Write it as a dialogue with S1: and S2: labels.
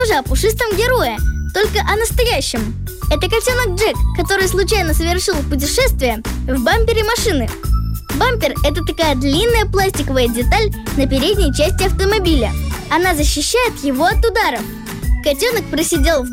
S1: Уже о пушистом герое, только о настоящем. Это котенок Джек, который случайно совершил путешествие в бампере машины. Бампер – это такая длинная пластиковая деталь на передней части автомобиля. Она защищает его от ударов. Котенок просидел в